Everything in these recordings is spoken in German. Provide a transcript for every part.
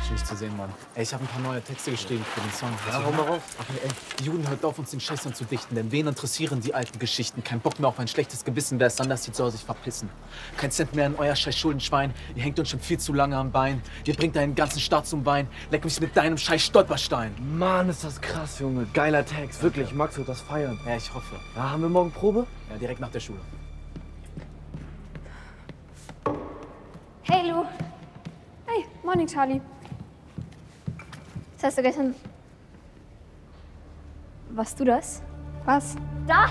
Schön, dich zu sehen, Mann. Ey, ich habe ein paar neue Texte geschrieben für den Song. Ja, hau mal raus. Okay, ey, die Juden hört auf, uns den Scheiß zu dichten, denn wen interessieren die alten Geschichten? Kein Bock mehr auf ein schlechtes Gewissen, wer es anders sieht, soll sich verpissen. Kein Cent mehr in euer scheiß Schuldenschwein, ihr hängt uns schon viel zu lange am Bein. Ihr bringt deinen ganzen Staat zum Wein, leck mich mit deinem scheiß Stolperstein. Mann, ist das krass, Junge. Geiler Text, wirklich. Max wird das feiern. Ja, ich hoffe. Ja, haben wir morgen Probe? Ja, direkt nach der Schule. Hey, Lou. Hey, morning, Charlie. Was hast du gestern... Warst du das? Was? Das!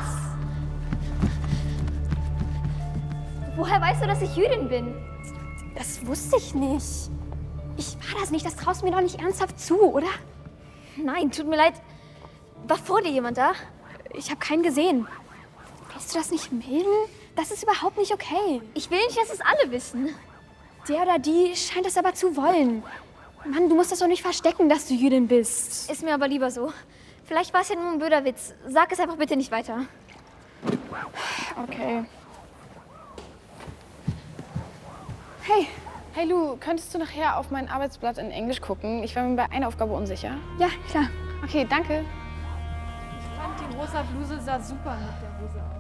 Woher weißt du, dass ich Jüdin bin? Das wusste ich nicht. Ich war das nicht, das traust du mir doch nicht ernsthaft zu, oder? Nein, tut mir leid. War vor dir jemand da? Ich habe keinen gesehen. Willst du das nicht melden? Das ist überhaupt nicht okay. Ich will nicht, dass es alle wissen. Der oder die scheint es aber zu wollen. Mann, du musst das doch nicht verstecken, dass du Jüdin bist. Ist mir aber lieber so. Vielleicht war es ja nur ein blöder Witz. Sag es einfach bitte nicht weiter. Okay. Hey Lou, könntest du nachher auf mein Arbeitsblatt in Englisch gucken? Ich war mir bei einer Aufgabe unsicher. Ja, klar. Okay, danke. Ich fand, die rosa Bluse sah super mit der Hose aus.